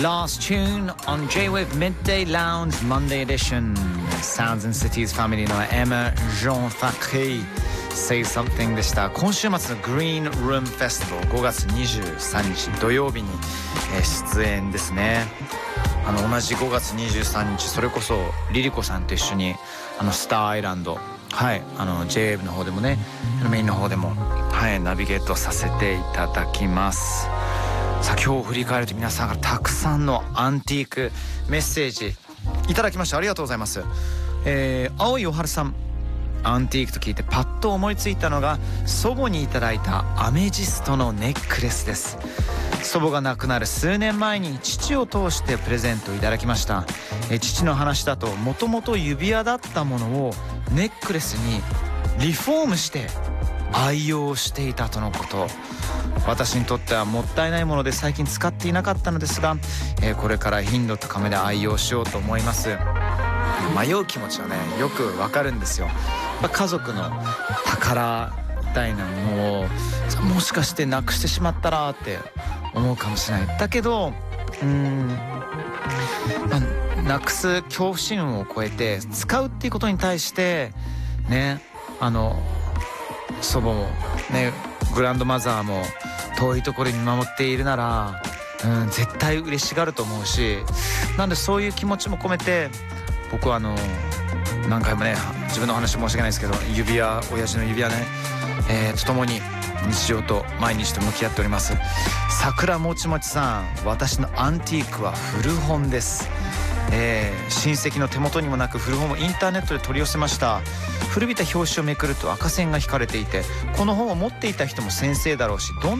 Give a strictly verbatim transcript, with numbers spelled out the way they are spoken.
Last tune on J-Wave Midday Lounge Monday Edition Sounds and Cities Family の Emma Jean Facry Say Something でした。今週末の Green Room Festival ごがつにじゅうさんにち土曜日に、えー、出演ですね。あの同じごがつにじゅうさんにちそれこそリリコさんと一緒にあのスターアイランドはいあの J-Wave の方でもねメインの方でもはいナビゲートさせていただきます。さあ今日振り返ると皆さんからたくさんのアンティークメッセージいただきました。ありがとうございます。えー、青いおはるさんアンティークと聞いてパッと思いついたのが祖母にいただいたアメジストのネックレスです。祖母が亡くなる数年前に父を通してプレゼントをいただきました。え父の話だともともと指輪だったものをネックレスにリフォームして愛用していたとのこと。私にとってはもったいないもので最近使っていなかったのですが、えー、これから頻度高めで愛用しようと思います。迷う気持ちはねよくわかるんですよ。家族の宝みたいなものをもしかしてなくしてしまったらって思うかもしれない。だけどうーん、まあ、なくす恐怖心を超えて使うっていうことに対してねあの祖母もねグランドマザーも遠いところに見守っているなら、うん、絶対嬉しがると思うし、なんでそういう気持ちも込めて僕はあの何回もね自分の話申し訳ないですけど指輪親父の指輪ね、えー、とともに日常と毎日と向き合っております。桜もちもちさん私のアンティークは古本です。えー、親戚の手元にもなく古本をインターネットで取り寄せました。古びた表紙をめくると赤線が引かれていてこの本を持っていた人も先生だろうしどん